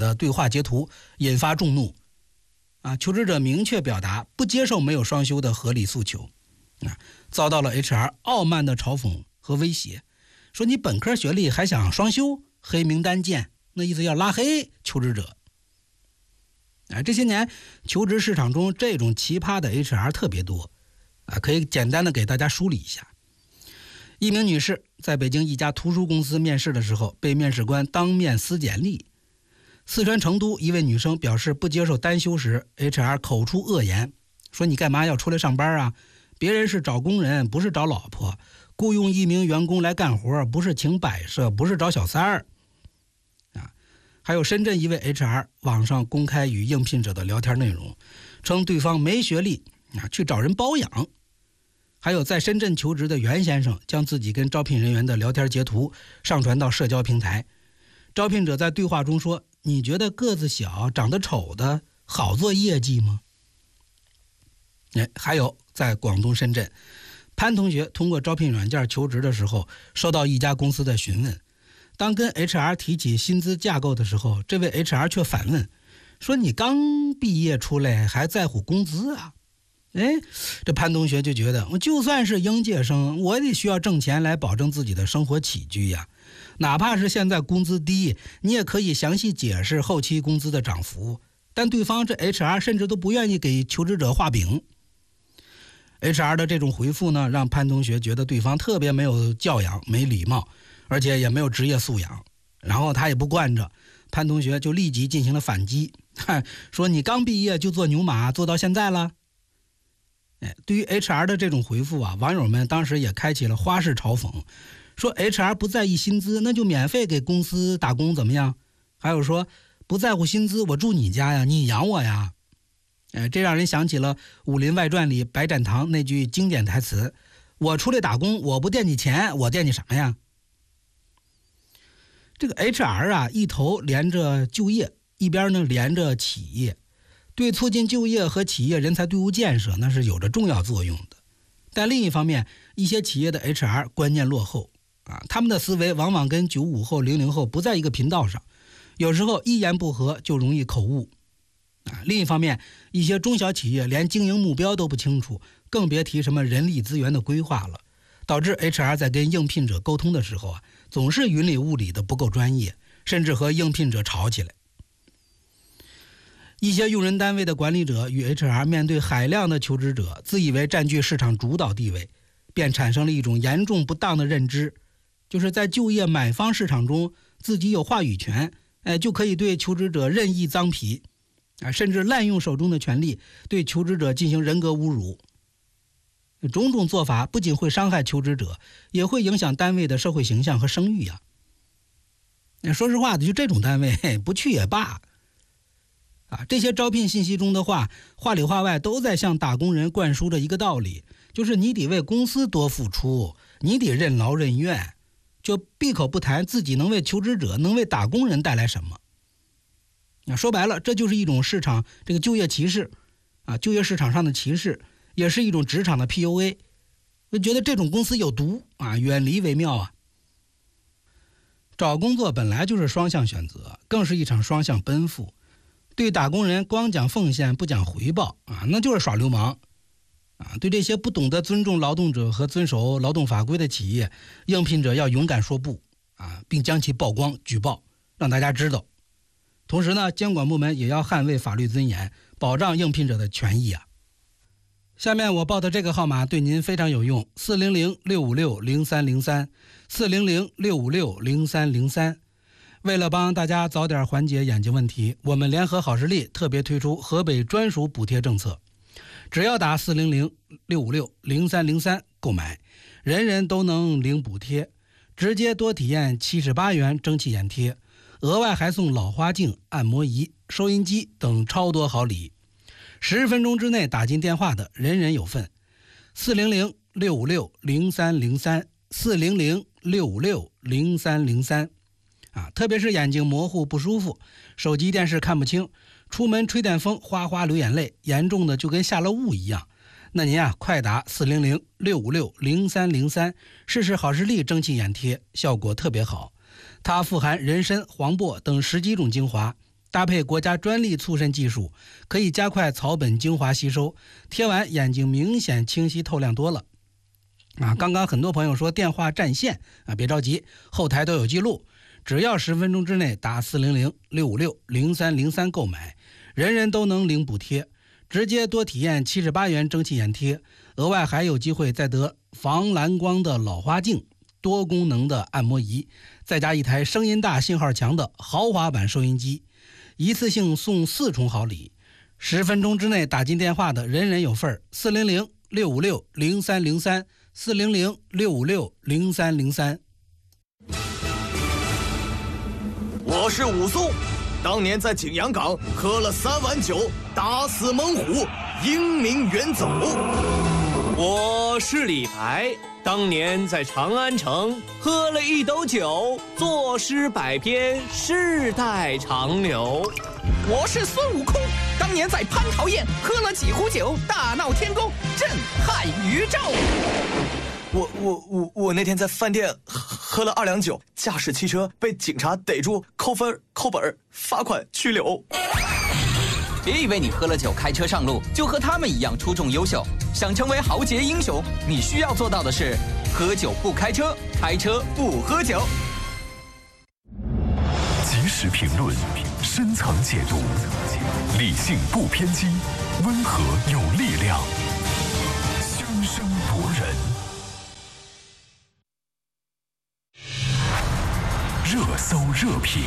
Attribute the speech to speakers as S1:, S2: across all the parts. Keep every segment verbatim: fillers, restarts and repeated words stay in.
S1: 的对话截图，引发众怒。啊，求职者明确表达不接受没有双休的合理诉求，啊，遭到了 H R 傲慢的嘲讽和威胁，说你本科学历还想双休，黑名单见，那意思要拉黑求职者。啊，这些年求职市场中这种奇葩的 H R 特别多，啊，可以简单的给大家梳理一下。一名女士在北京一家图书公司面试的时候，被面试官当面撕简历。四川成都一位女生表示不接受单休时， H R 口出恶言，说你干嘛要出来上班啊？别人是找工人，不是找老婆，雇佣一名员工来干活，不是请摆设，不是找小三儿。啊，还有深圳一位 H R 网上公开与应聘者的聊天内容，称对方没学历啊，去找人包养。还有在深圳求职的袁先生将自己跟招聘人员的聊天截图上传到社交平台，招聘者在对话中说，你觉得个子小长得丑的好做业绩吗？哎，还有在广东深圳，潘同学通过招聘软件求职的时候，收到一家公司的询问，当跟 H R 提起薪资架构的时候，这位 H R 却反问，说你刚毕业出来还在乎工资啊？哎，这潘同学就觉得，就算是应届生，我也需要挣钱来保证自己的生活起居呀。哪怕是现在工资低，你也可以详细解释后期工资的涨幅。但对方这 H R 甚至都不愿意给求职者画饼。H R 的这种回复呢，让潘同学觉得对方特别没有教养、没礼貌，而且也没有职业素养。然后他也不惯着，潘同学就立即进行了反击，说你刚毕业就做牛马，做到现在了。哎，对于 H R 的这种回复啊，网友们当时也开启了花式嘲讽，说 H R 不在意薪资，那就免费给公司打工怎么样？还有说不在乎薪资，我住你家呀，你养我呀。哎，这让人想起了《武林外传》里白展堂那句经典台词，我出来打工，我不惦记钱，我惦记啥呀？这个 H R 啊，一头连着就业，一边呢连着企业，对促进就业和企业人才队伍建设那是有着重要作用的。但另一方面，一些企业的 H R 观念落后啊，他们的思维往往跟九五后、零零后不在一个频道上，有时候一言不合就容易口误啊。另一方面，一些中小企业连经营目标都不清楚，更别提什么人力资源的规划了，导致 H R 在跟应聘者沟通的时候啊，总是云里雾里的不够专业，甚至和应聘者吵起来。一些用人单位的管理者与 H R 面对海量的求职者，自以为占据市场主导地位，便产生了一种严重不当的认知，就是在就业买方市场中自己有话语权，哎，就可以对求职者任意脏皮啊，甚至滥用手中的权力对求职者进行人格侮辱。种种做法不仅会伤害求职者，也会影响单位的社会形象和声誉啊。说实话的，就这种单位不去也罢啊。这些招聘信息中的话，话里话外都在向打工人灌输着一个道理，就是你得为公司多付出，你得任劳任怨，就闭口不谈自己能为求职者、能为打工人带来什么。啊，说白了，这就是一种市场这个就业歧视啊，就业市场上的歧视，也是一种职场的 P U A。我觉得这种公司有毒啊，远离为妙啊。找工作本来就是双向选择，更是一场双向奔赴。对打工人光讲奉献不讲回报啊，那就是耍流氓啊！对这些不懂得尊重劳动者和遵守劳动法规的企业，应聘者要勇敢说不啊，并将其曝光举报，让大家知道。同时呢，监管部门也要捍卫法律尊严，保障应聘者的权益啊。下面我报的这个号码对您非常有用，四零零六五六零三零三，四零零六五六零三零三。为了帮大家早点缓解眼睛问题，我们联合好视力特别推出河北专属补贴政策，只要打四零零六五六零三零三购买，人人都能领补贴，直接多体验七十八元蒸汽眼贴，额外还送老花镜、按摩仪、收音机等超多好礼。十分钟之内打进电话的人人有份。四零零六五六零三零三，四零零六五六零三零三。啊，特别是眼睛模糊不舒服，手机电视看不清，出门吹电风哗哗流眼泪，严重的就跟下了雾一样，那您啊快打四零零六五六零三零三，试试好视力蒸汽眼贴，效果特别好。它富含人参、黄柏等十几种精华， 搭配国家专利促渗技术，可以加快草本精华吸收，贴完眼睛明显清晰透亮多了。啊，刚刚很多朋友说电话占线啊，别着急，后台都有记录，只要十分钟之内打四零零六五六零三零三购买，人人都能领补贴，直接多体验七十八元蒸汽眼贴，额外还有机会再得防蓝光的老花镜、多功能的按摩仪，再加一台声音大、信号强的豪华版收音机，一次性送四重好礼。十分钟之内打进电话的人人有份，四零零六五六零三零三，四零零六五六零三零三。
S2: 我是武松，当年在景阳岗喝了三碗酒，打死猛虎，英名远走。
S3: 我是李白，当年在长安城喝了一斗酒，作诗百篇，世代长流。
S4: 我是孙悟空，当年在蟠桃宴喝了几壶酒，大闹天宫，震撼宇宙。
S2: 我我我我那天在饭店喝了二两酒，驾驶汽车被警察逮住，扣分、扣本、罚款、拘留。
S4: 别以为你喝了酒开车上路就和他们一样出众优秀，想成为豪杰英雄，你需要做到的是喝酒不开车，开车不喝酒。
S5: 及时评论，深层解读，理性不偏激，温和有力量，声声夺人。热搜热评，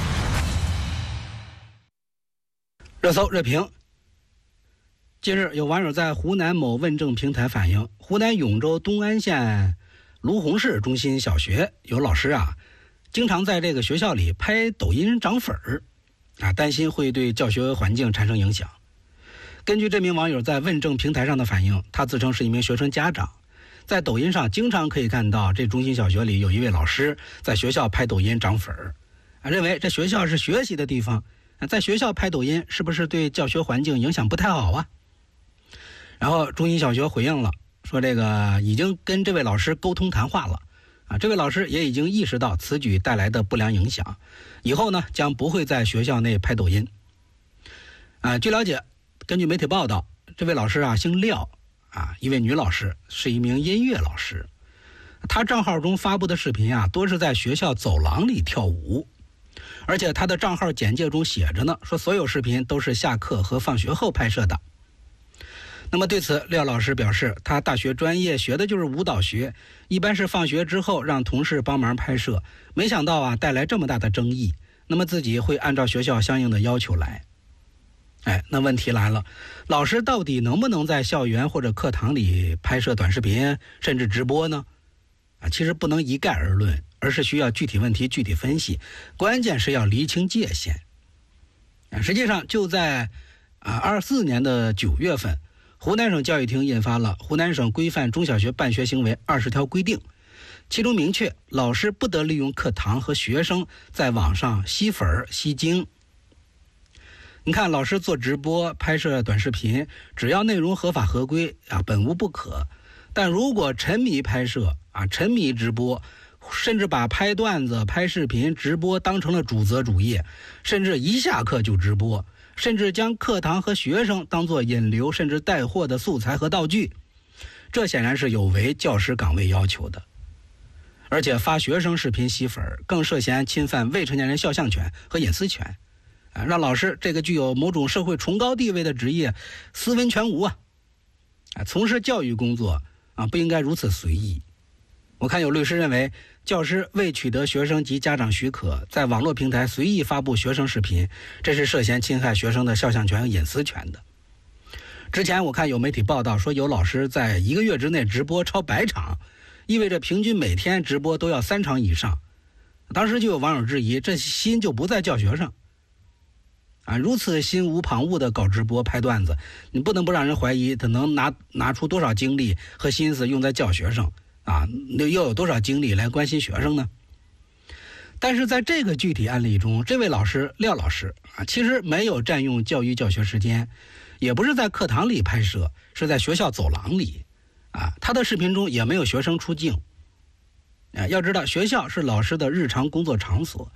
S1: 热搜热评。近日，有网友在湖南某问政平台反映，湖南永州东安县卢洪市中心小学有老师啊，经常在这个学校里拍抖音涨粉儿，啊，担心会对教学环境产生影响。根据这名网友在问政平台上的反映，他自称是一名学生家长，在抖音上经常可以看到这中心小学里有一位老师在学校拍抖音涨粉儿，啊，认为这学校是学习的地方，在学校拍抖音是不是对教学环境影响不太好啊？然后中心小学回应了，说这个已经跟这位老师沟通谈话了，啊，这位老师也已经意识到此举带来的不良影响，以后呢将不会在学校内拍抖音。啊，据了解，根据媒体报道，这位老师啊姓廖，啊，一位女老师，是一名音乐老师。她账号中发布的视频啊，多是在学校走廊里跳舞，而且她的账号简介中写着呢，说所有视频都是下课和放学后拍摄的。那么对此，廖老师表示，他大学专业学的就是舞蹈学，一般是放学之后让同事帮忙拍摄，没想到啊带来这么大的争议，那么自己会按照学校相应的要求来。哎，那问题来了，老师到底能不能在校园或者课堂里拍摄短视频甚至直播呢？啊，其实不能一概而论，而是需要具体问题具体分析，关键是要厘清界限。啊，实际上就在啊二四年的九月份，湖南省教育厅印发了《湖南省规范中小学办学行为二十条规定》，其中明确，老师不得利用课堂和学生在网上吸粉吸睛。你看，老师做直播、拍摄短视频，只要内容合法合规啊，本无不可。但如果沉迷拍摄啊，沉迷直播，甚至把拍段子、拍视频、直播当成了主责主业，甚至一下课就直播，甚至将课堂和学生当作引流甚至带货的素材和道具，这显然是有违教师岗位要求的。而且发学生视频吸粉，更涉嫌侵犯未成年人肖像权和隐私权。啊，让老师这个具有某种社会崇高地位的职业斯文全无啊！啊，从事教育工作啊，不应该如此随意。我看有律师认为，教师未取得学生及家长许可，在网络平台随意发布学生视频，这是涉嫌侵害学生的肖像权和隐私权的。之前我看有媒体报道说，有老师在一个月之内直播超百场，意味着平均每天直播都要三场以上。当时就有网友质疑，这心就不在教学上。啊，如此心无旁骛的搞直播拍段子，你不能不让人怀疑他能拿拿出多少精力和心思用在教学上啊，又有多少精力来关心学生呢？但是在这个具体案例中，这位老师廖老师啊，其实没有占用教育教学时间，也不是在课堂里拍摄，是在学校走廊里啊，他的视频中也没有学生出镜。啊，要知道学校是老师的日常工作场所，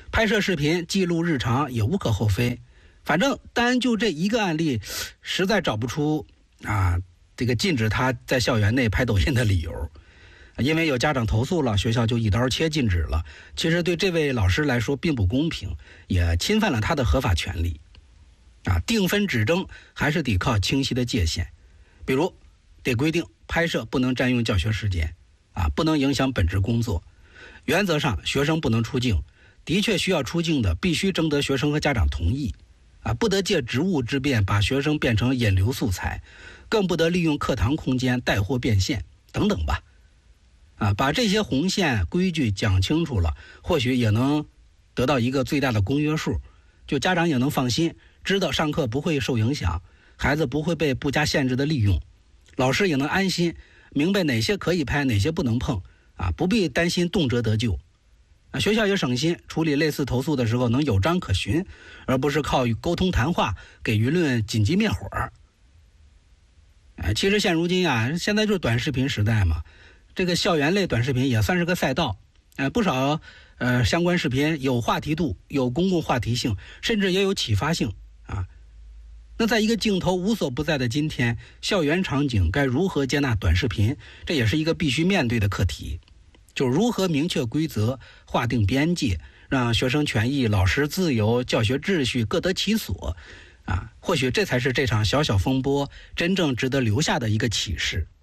S1: 拍摄视频记录日常也无可厚非。反正单就这一个案例，实在找不出啊这个禁止他在校园内拍抖音的理由。因为有家长投诉了，学校就一刀切禁止了。其实对这位老师来说并不公平，也侵犯了他的合法权利。啊，定分指正还是得靠清晰的界限，比如得规定拍摄不能占用教学时间，啊，不能影响本职工作。原则上，学生不能出镜，的确需要出镜的，必须征得学生和家长同意。啊，不得借职务之便把学生变成引流素材，更不得利用课堂空间带货变现等等吧。啊，把这些红线规矩讲清楚了，或许也能得到一个最大的公约数，就家长也能放心，知道上课不会受影响，孩子不会被不加限制的利用，老师也能安心，明白哪些可以拍，哪些不能碰，啊，不必担心动辄得咎。啊，学校也省心，处理类似投诉的时候能有章可循，而不是靠沟通谈话给舆论紧急灭火。哎，其实现如今啊，现在就是短视频时代嘛，这个校园类短视频也算是个赛道。呃，不少呃相关视频有话题度，有公共话题性，甚至也有启发性啊。那在一个镜头无所不在的今天，校园场景该如何接纳短视频，这也是一个必须面对的课题。就如何明确规则，划定边界，让学生权益、老师自由、教学秩序各得其所，啊，或许这才是这场小小风波真正值得留下的一个启示。